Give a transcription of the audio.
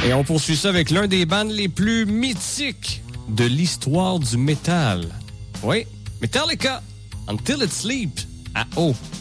Et on poursuit ça avec l'un des bands les plus mythiques de l'histoire du métal. Oui, Metallica, Until It Sleeps, à O.